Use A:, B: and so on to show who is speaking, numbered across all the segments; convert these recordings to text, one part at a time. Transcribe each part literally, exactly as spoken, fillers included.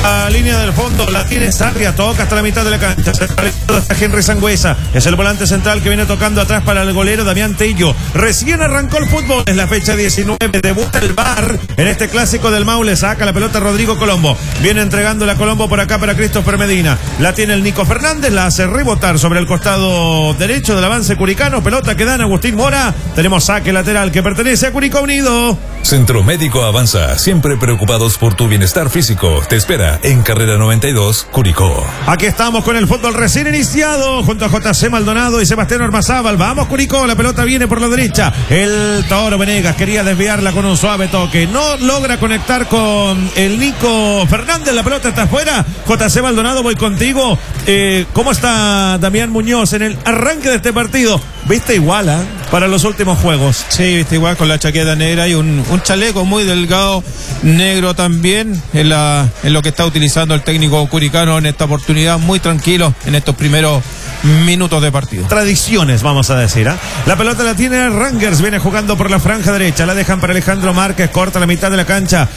A: La línea del fondo la tiene Sarria, toca hasta la mitad de la cancha. Se está Henry Sangüesa, es el volante central que viene tocando atrás para el golero Damián Tello. Recién arrancó el fútbol, es la fecha diecinueve, debuta el V A R en este clásico del Maule. Saca la pelota Rodrigo Colombo, viene entregando la Colombo por acá para Christopher Medina. La tiene el Nico Fernández, la hace rebotar sobre el costado derecho del avance curicano. Pelota que dan Agustín Mora. Tenemos saque lateral que pertenece a Curicó Unido.
B: Centro Médico Avanza, siempre preocupados por tu bienestar físico. Te espera en Carrera noventa y dos, Curicó.
A: Aquí estamos con el fútbol recién iniciado, junto a J C Maldonado y Sebastián Ormazábal. Vamos Curicó, la pelota viene por la derecha. El Toro Venegas quería desviarla con un suave toque. No logra conectar con el Nico Fernández, la pelota está afuera. J C Maldonado, voy contigo. Eh, ¿Cómo está Damián Muñoz en el arranque de este partido? Viste igual, ¿eh? Para los últimos juegos.
C: Sí, viste igual, con la chaqueta negra y un, un chaleco muy delgado, negro también, en, la, en lo que está utilizando el técnico curicano en esta oportunidad, muy tranquilo en estos primeros minutos de partido.
A: Tradiciones, vamos a decir, ¿eh? La pelota la tiene Rangers, viene jugando por la franja derecha, la dejan para Alejandro Márquez, corta la mitad de la cancha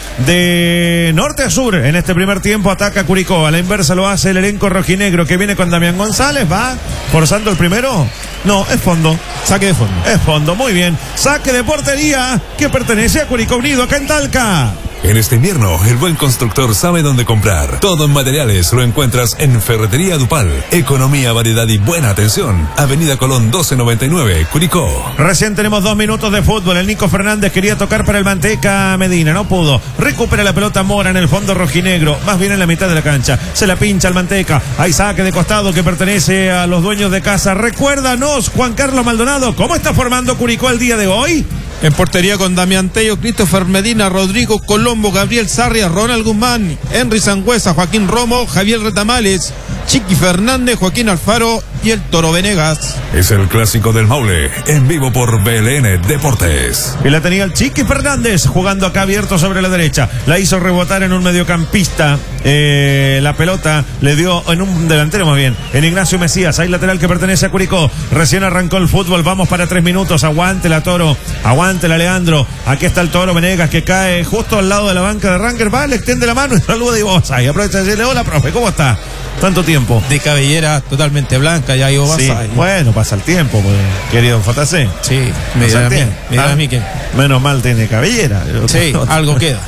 A: de norte a sur. En este primer tiempo ataca Curicó, a la inversa lo hace el elenco rojinegro que viene con Damián González, va forzando el primero. No, es fondo.
C: Saque de fondo.
A: Es fondo, muy bien. Saque de portería que pertenece a Curicó Unido, acá en Talca.
B: En este invierno, el buen constructor sabe dónde comprar. Todo en materiales lo encuentras en Ferretería Dupal. Economía, variedad y buena atención. Avenida Colón doce noventa y nueve, Curicó.
A: Recién tenemos dos minutos de fútbol. El Nico Fernández quería tocar para el Manteca Medina, no pudo. Recupera la pelota Mora en el fondo rojinegro, más bien en la mitad de la cancha. Se la pincha el Manteca. Hay saque de costado que pertenece a los dueños de casa. Recuérdanos, Juan Carlos Maldonado, ¿cómo está formando Curicó el día de hoy?
C: En portería con Damián Tello, Christopher Medina, Rodrigo Colombo, Gabriel Sarria, Ronald Guzmán, Henry Sangüesa, Joaquín Romo, Javier Retamales, Chiqui Fernández, Joaquín Alfaro y el Toro Venegas.
B: Es el clásico del Maule, en vivo por B L N Deportes.
A: Y la tenía el Chiqui Fernández jugando acá abierto sobre la derecha. La hizo rebotar en un mediocampista. Eh, la pelota le dio en un delantero más bien, en Ignacio Mesías. Hay lateral que pertenece a Curicó. Recién arrancó el fútbol. Vamos para tres minutos. Aguante la Toro. Aguante la Leandro. Aquí está el Toro Venegas que cae justo al lado de la banca de Rangers. Va, le extiende la mano y saluda y vos ahí. Aprovecha de decirle: hola, profe, ¿cómo está? Tanto tiempo.
C: De cabellera totalmente blanca, ya iba
A: sí,
C: ahí.
A: Bueno, pasa el tiempo, pues, querido J C.
C: Sí, me dirá a mí, me dirá a mí que...
A: Menos mal tiene cabellera.
C: Sí, algo queda.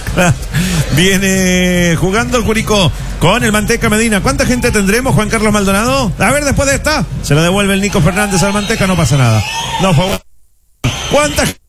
A: Viene jugando el Curicó con el Manteca Medina. ¿Cuánta gente tendremos, Juan Carlos Maldonado? A ver, después de esta, se la devuelve el Nico Fernández al Manteca, no pasa nada. No fue. ¿Cuánta gente